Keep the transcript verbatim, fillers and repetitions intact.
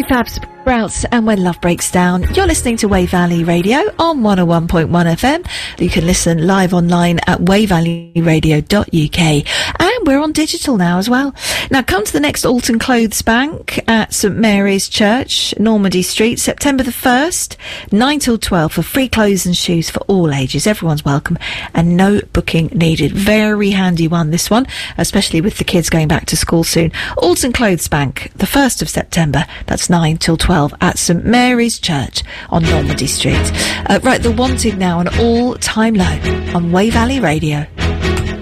Prefab Sprouts and When Love Breaks Down. You're listening to Wave Valley Radio on one oh one point one F M. You can listen live online at wave valley radio dot U K. And we're on digital now as well. Now come to the next Alton Clothes Bank at St Mary's Church, Normandy Street, September the first, nine till twelve, for free clothes and shoes for all ages. Everyone's welcome and no booking needed. Very handy one, this one, especially with the kids going back to school soon. Alton Clothes Bank, the first of September. That's nine till twelve at St Mary's Church on Normandy Street. Uh, right, The Wanted now, an all-time low on Wave Valley Radio.